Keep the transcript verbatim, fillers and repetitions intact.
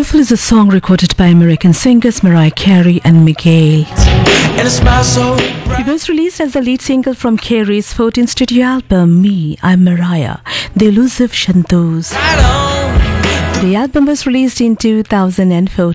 Beautiful is a song recorded by American singers Mariah Carey and Miguel. It was released as the lead single from Carey's fourteenth studio album, Me, I'm Mariah, The Elusive Chanteuse. The album was released in two thousand fourteen.